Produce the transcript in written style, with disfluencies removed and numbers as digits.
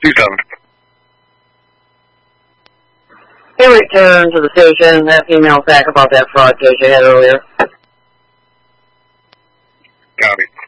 2-7. Hey, return to the station. That female back about that fraud case you had earlier. Copy.